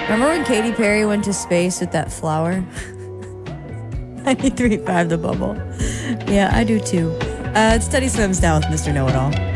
Remember when Katy Perry went to space with that flower? 93.5 The Bubble. Yeah, I do too. It's Teddy Swims now with Mr. Know-It-All.